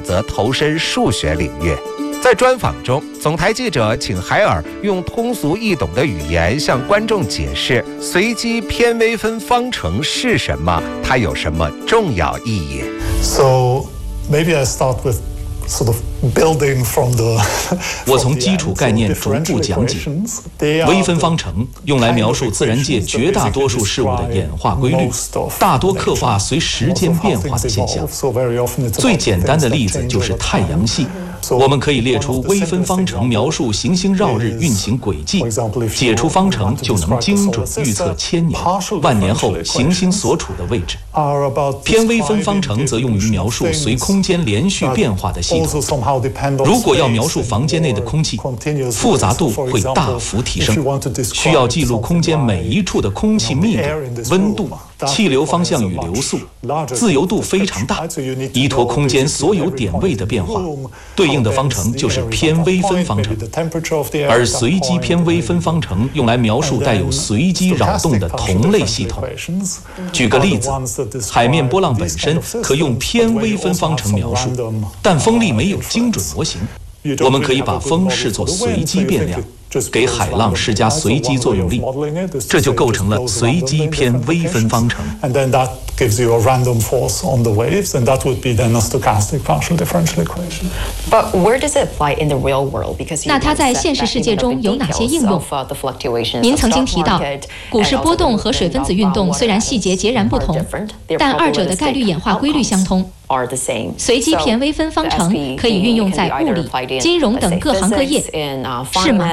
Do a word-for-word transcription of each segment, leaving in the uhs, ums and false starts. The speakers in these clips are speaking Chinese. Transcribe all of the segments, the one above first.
择投身数学领域。在专访中，总台记者请海尔用通俗易懂的语言向观众解释随机偏微分方程是什么，它有什么重要意义。 So maybe I start with sort of building from the 我从基础概念逐步讲解。微分方程用来描述自然界绝大多数事物的演化规律，大多刻画随时间变化的现象。最简单的例子就是太阳系。我们可以列出微分方程描述行星绕日运行轨迹，解出方程就能精准预测千年、万年后行星所处的位置。偏微分方程则用于描述随空间连续变化的系统。如果要描述房间内的空气，复杂度会大幅提升，需要记录空间每一处的空气密度、温度、气流方向与流速，自由度非常大，依托空间所有点位的变化。对应的方程就是偏微分方程，而随机偏微分方程用来描述带有随机扰动的同类系统。举个例子，海面波浪本身可用偏微分方程描述，但风力没有精准模型，我们可以把风视作随机变量，给海浪施加随机作用力，这就构成了随机偏微分方程。 gives you a random force on the waves, and that would be then a stochastic partial differential equation. But where does it apply in the real world? Because 那它在现实世界中有哪些应用？您曾经提到，股市波动和水分子运动虽然细节截然不同，但二者的概率演化规律相通。随机偏微分方程可以运用在物理、金融等各行各业，是吗？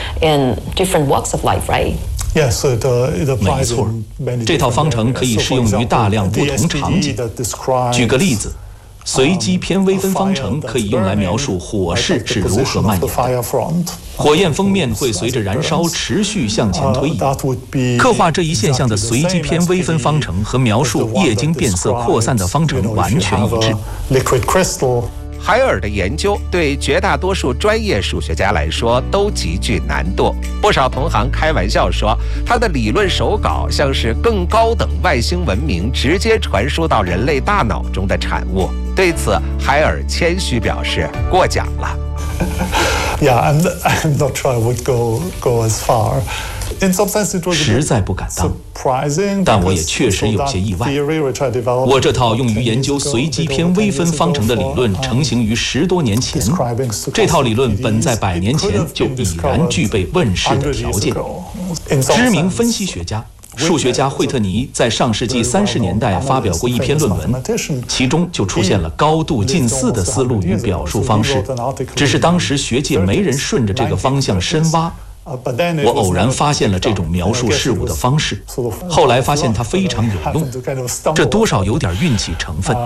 没错，这套方程可以适用于大量不同场景。举个例子，随机偏微分方程可以用来描述火势是如何蔓延的。火焰封面会随着燃烧持续向前推移。刻画这一现象的随机偏微分方程和描述液晶变色扩散的方程完全一致。 海尔的研究对绝大多数专业数学家来说都极具难度，不少同行开玩笑说，他的理论手稿像是更高等外星文明直接传输到人类大脑中的产物。对此，海尔谦虚表示过奖了。 Yeah, I'm, I'm not sure I would go go as far. 实在不敢当，但我也确实有些意外。我这套用于研究随机偏微分方程的理论成型于十多年前，这套理论本在百年前就已然具备问世的条件。知名分析学家、数学家惠特尼在上世纪三十年代发表过一篇论文，其中就出现了高度近似的思路与表述方式，只是当时学界没人顺着这个方向深挖。我偶然发现了这种描述事物的方式，后来发现它非常有用，这多少有点运气成分。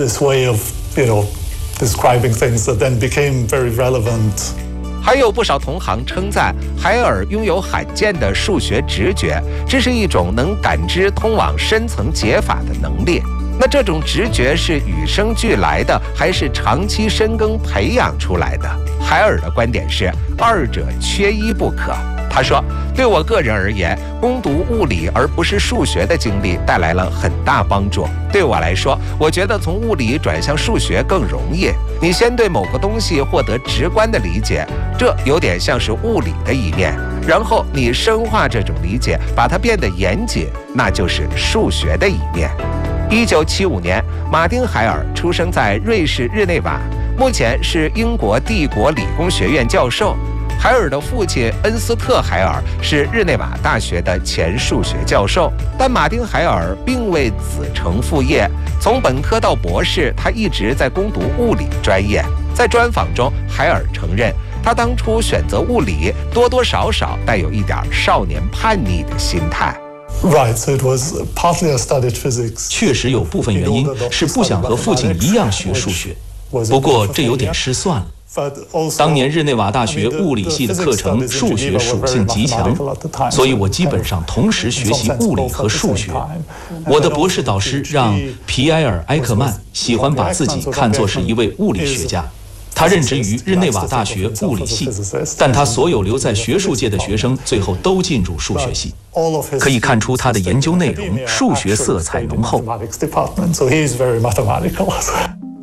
还有不少同行称赞海尔拥有罕见的数学直觉，这是一种能感知通往深层解法的能力。那这种直觉是与生俱来的，还是长期深耕培养出来的？海尔的观点是，二者缺一不可。他说，对我个人而言，攻读物理而不是数学的经历带来了很大帮助。对我来说，我觉得从物理转向数学更容易。你先对某个东西获得直观的理解，这有点像是物理的一面，然后你深化这种理解，把它变得严谨，那就是数学的一面。一九七五年，马丁·海尔出生在瑞士日内瓦，目前是英国帝国理工学院教授。海尔的父亲恩斯特·海尔是日内瓦大学的前数学教授，但马丁·海尔并未子承父业，从本科到博士，他一直在攻读物理专业。在专访中，海尔承认，他当初选择物理多多少少带有一点少年叛逆的心态。 Right, so it was partly I studied physics. 确实有部分原因是不想和父亲一样学数学，不过这有点失算了。当年日内瓦大学物理系的课程数学属性极强，所以我基本上同时学习物理和数学。我的博士导师让皮埃尔·埃克曼喜欢把自己看作是一位物理学家。他任职于日内瓦大学物理系，但他所有留在学术界的学生最后都进入数学系，可以看出他的研究内容数学色彩浓厚。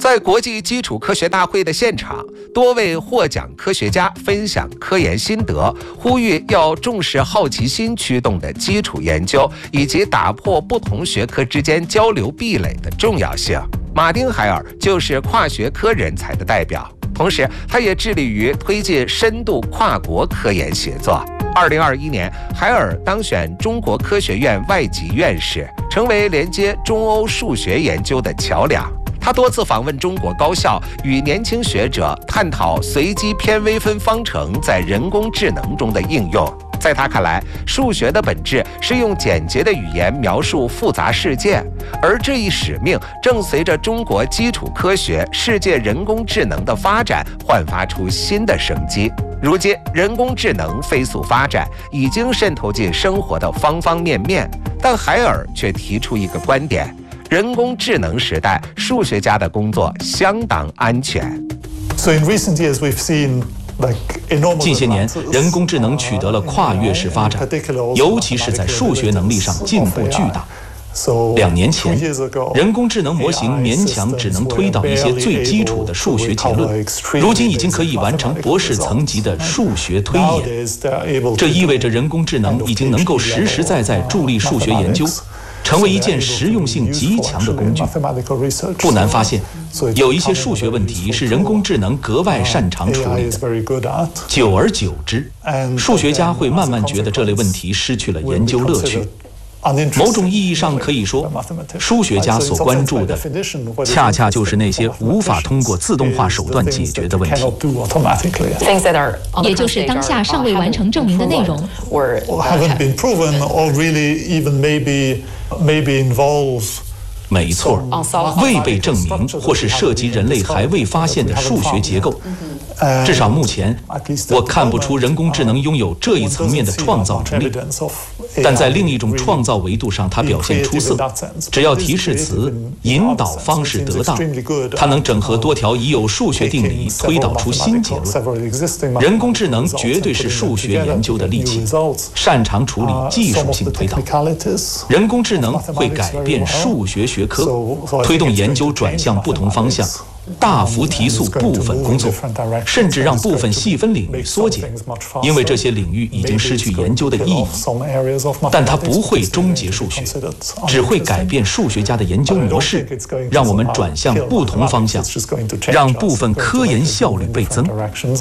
在国际基础科学大会的现场，多位获奖科学家分享科研心得，呼吁要重视好奇心驱动的基础研究，以及打破不同学科之间交流壁垒的重要性。马丁·海尔就是跨学科人才的代表，同时他也致力于推进深度跨国科研协作。二零二一年，海尔当选中国科学院外籍院士，成为连接中欧数学研究的桥梁。他多次访问中国高校，与年轻学者探讨随机偏微分方程在人工智能中的应用。在他看来，数学的本质是用简洁的语言描述复杂事件，而这一使命正随着中国基础科学、世界人工智能的发展焕发出新的生机。如今，人工智能飞速发展，已经渗透进生活的方方面面，但海尔却提出一个观点：人工智能时代，数学家的工作相当安全。 So in recent years, we've seen like 近些年，人工智能取得了跨越式发展，尤其是在数学能力上进步巨大。两年前，人工智能模型勉强只能推导一些最基础的数学结论，如今已经可以完成博士层级的数学推演。这意味着人工智能已经能够实实在在助力数学研究，成为一件实用性极强的工具。不难发现，有一些数学问题是人工智能格外擅长处理的。久而久之，数学家会慢慢觉得这类问题失去了研究乐趣。某种意义上可以说，数学家所关注的，恰恰就是那些无法通过自动化手段解决的问题， 也就是当下尚未完成证明的内容。 没错，未被证明或是涉及人类还未发现的数学结构。至少目前，我看不出人工智能拥有这一层面的创造能力。但在另一种创造维度上，它表现出色。只要提示词、引导方式得当，它能整合多条已有数学定理，推导出新结论。人工智能绝对是数学研究的利器，擅长处理技术性推导。人工智能会改变数学学科，推动研究转向不同方向。大幅提速部分工作，甚至让部分细分领域缩减，因为这些领域已经失去研究的意义。但它不会终结数学，只会改变数学家的研究模式，让我们转向不同方向，让部分科研效率倍增。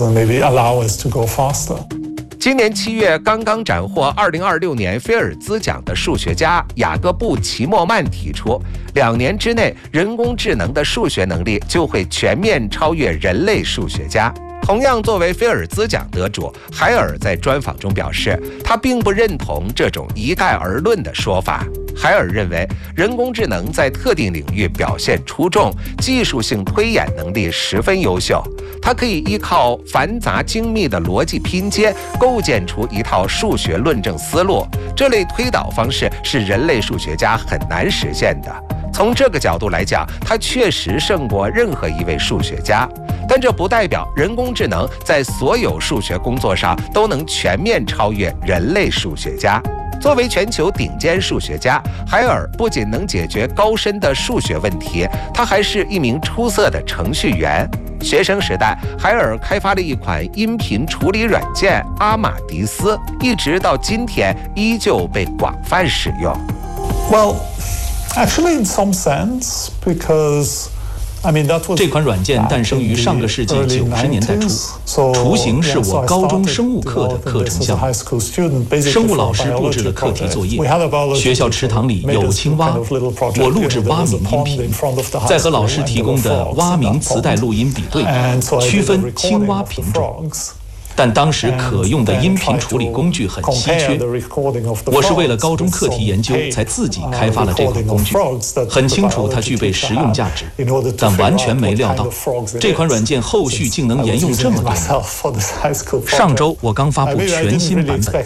今年七月刚刚斩获二零二六年菲尔兹奖的数学家雅各布·齐默曼提出，两年之内，人工智能的数学能力就会全面超越人类数学家。同样作为菲尔兹奖得主，海尔在专访中表示，他并不认同这种一概而论的说法。海尔认为，人工智能在特定领域表现出众，技术性推演能力十分优秀。它可以依靠繁杂精密的逻辑拼接，构建出一套数学论证思路。这类推导方式是人类数学家很难实现的。从这个角度来讲，它确实胜过任何一位数学家。但这不代表人工智能在所有数学工作上都能全面超越人类数学家。作为全球顶尖数学家，海尔不仅能解决高深的数学问题，他还是一名出色的程序员。学生时代，海尔开发了一款音频处理软件阿玛迪斯，一直到今天依旧被广泛使用。 Well, actually, in some sense, because 这款软件诞生于上个世纪九十年代初，雏形是我高中生物课的课程项目。生物老师布置了课题作业，学校池塘里有青蛙，我录制蛙鸣音频，再和老师提供的蛙鸣磁带录音比对，区分青蛙品种。但当时可用的音频处理工具很稀缺，我是为了高中课题研究才自己开发了这款工具。很清楚它具备实用价值，但完全没料到这款软件后续竟能沿用这么多年。上周我刚发布全新版本。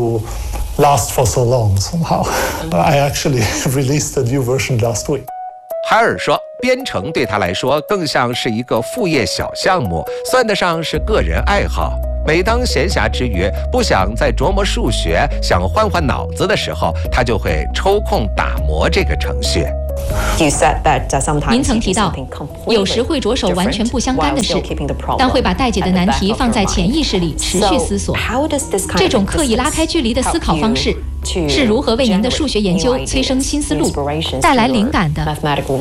海尔说，编程对他来说更像是一个副业小项目，算得上是个人爱好。每当闲暇之余，不想再琢磨数学，想换换脑子的时候，他就会抽空打磨这个程序。 您曾提到，有时会着手完全不相干的事，但会把待解的难题放在潜意识里持续思索。这种刻意拉开距离的思考方式，是如何为您的数学研究催生新思路、带来灵感的？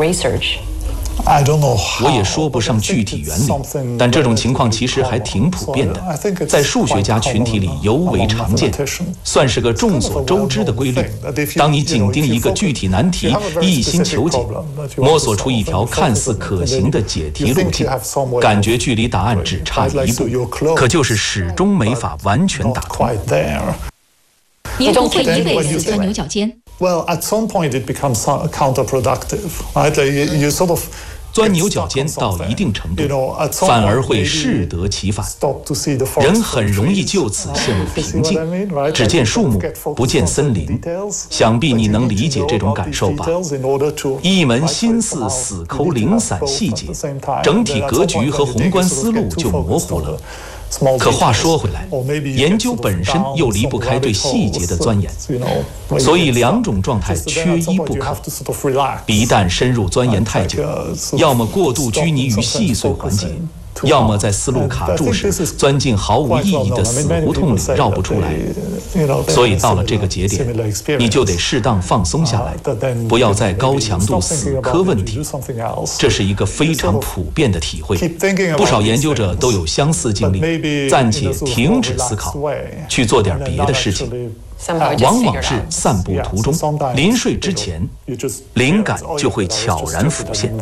我也说不上具体原理，但这种情况其实还挺普遍的，在数学家群体里尤为常见，算是个众所周知的规律。当你紧盯一个具体难题，一心求解，摸索出一条看似可行的解题路径，感觉距离答案只差一步，可就是始终没法完全打通。 您不会一辈子钻牛角尖。 Well, at some point it becomes counterproductive, right? You, you sort of 钻牛角尖到一定程度，反而会适得其反。人很容易就此陷入瓶颈，只见树木，不见森林。想必你能理解这种感受吧？一门心思死抠零散细节，整体格局和宏观思路就模糊了。可话说回来，研究本身又离不开对细节的钻研，所以两种状态缺一不可。一旦深入钻研太久，要么过度拘泥于细碎环节，要么在思路卡住时钻进毫无意义的死胡同里绕不出来。所以到了这个节点，你就得适当放松下来，不要再高强度死磕问题。这是一个非常普遍的体会，不少研究者都有相似经历，暂且停止思考，去做点别的事情。往往是散步途中、临睡之前，灵感就会悄然浮现。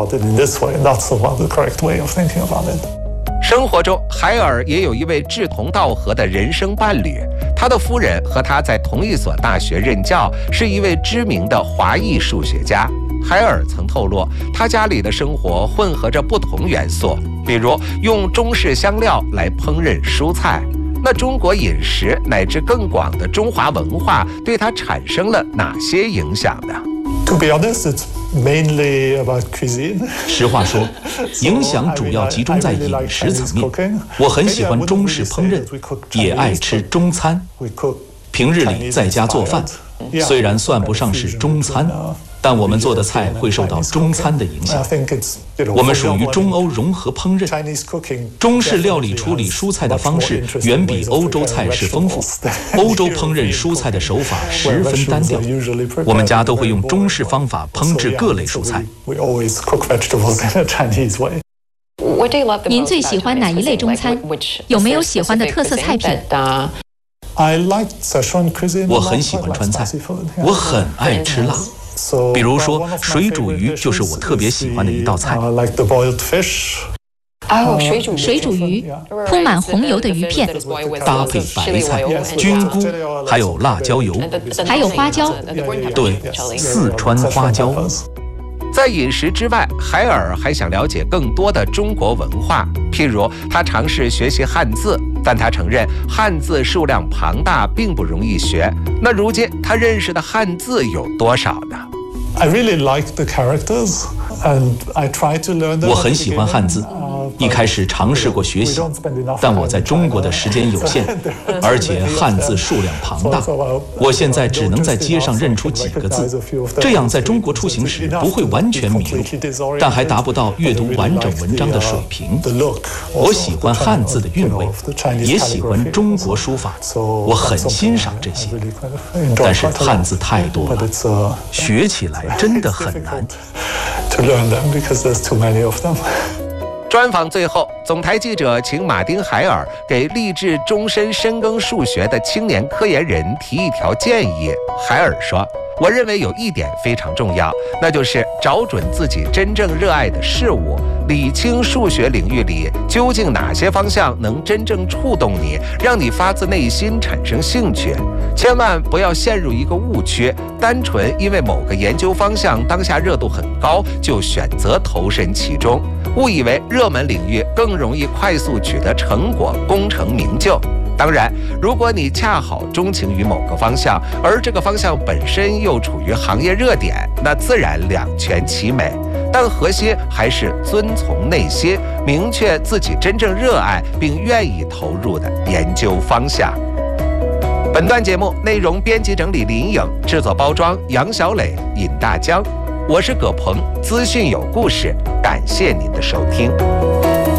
生活中，海尔也有一位志同道合的人生伴侣，他的夫人和他在同一所大学任教，是一位知名的华裔数学家。海尔曾透露，他家里的生活混合着不同元素，比如用中式香料来烹饪蔬菜。那中国饮食乃至更广的中华文化对他产生了哪些影响呢？ To be honest, it's mainly about cuisine. 实话说，影响主要集中在饮食层面。我很喜欢中式烹饪，也爱吃中餐。平日里在家做饭，虽然算不上是中餐，但我们做的菜会受到中餐的影响。我们属于中欧融合烹饪，中式料理处理蔬菜的方式远比欧洲菜式丰富。欧洲烹饪蔬菜的手法十分单调，我们家都会用中式方法烹制各类蔬菜。 您最喜欢哪一类中餐？有没有喜欢的特色菜品？ 我很喜欢川菜，我很爱吃辣。比如说，水煮鱼就是我特别喜欢的一道菜。 哦，水煮鱼，铺满红油的鱼片， 搭配白菜、菌菇，还有辣椒油， 还有花椒。 对，四川花椒。 在饮食之外，海尔还想了解更多的中国文化，譬如他尝试学习汉字，但他承认汉字数量庞大，并不容易学。那如今他认识的汉字有多少呢？ I really like the characters, and I try to learn them. 我很喜欢汉字，一开始尝试过学习，但我在中国的时间有限，而且汉字数量庞大，我现在只能在街上认出几个字，这样在中国出行时不会完全迷路，但还达不到阅读完整文章的水平。我喜欢汉字的韵味，也喜欢中国书法，我很欣赏这些，但是汉字太多了，学起来真的很难。 专访最后，总台记者请马丁·海尔给立志终身深耕数学的青年科研人提一条建议。海尔说：“我认为有一点非常重要，那就是找准自己真正热爱的事物，理清数学领域里究竟哪些方向能真正触动你，让你发自内心产生兴趣。千万不要陷入一个误区，单纯因为某个研究方向当下热度很高，就选择投身其中，误以为热门领域更容易快速取得成果，功成名就。当然，如果你恰好钟情于某个方向，而这个方向本身又处于行业热点，那自然两全其美。但核心还是遵从内心，明确自己真正热爱并愿意投入的研究方向。”本段节目内容编辑整理林颖，制作包装杨小磊、尹大江。 我是葛鹏，资讯有故事，感谢您的收听。